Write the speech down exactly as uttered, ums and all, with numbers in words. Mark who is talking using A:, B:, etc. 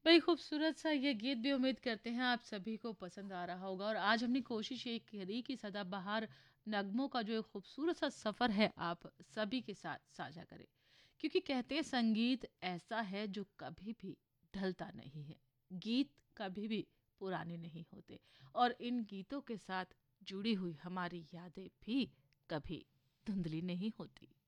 A: बड़ी खूबसूरत सा ये गीत भी उम्मीद करते हैं आप सभी को पसंद आ रहा होगा। और आज हमने कोशिश ये करी कि सदाबहार नगमों का जो एक खूबसूरत सा सफ़र है आप सभी के साथ साझा करें, क्योंकि कहते हैं संगीत ऐसा है जो कभी भी ढलता नहीं है। गीत कभी भी पुराने नहीं होते और इन गीतों के साथ जुड़ी हुई हमारी यादें भी कभी धुंधली नहीं होती।